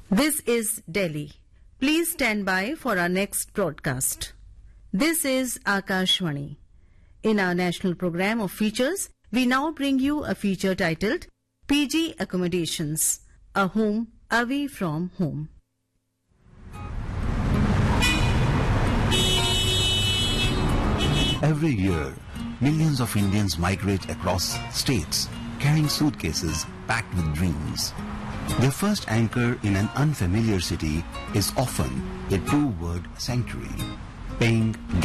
This is Delhi. Please stand by for our next broadcast. This is Akashvani. In our national program of features, we now bring you a feature titled PG Accommodations, a home away from home. Every year, millions of Indians migrate across states, carrying suitcases packed with dreams. Their first anchor in an unfamiliar city is often a two-word sanctuary, paying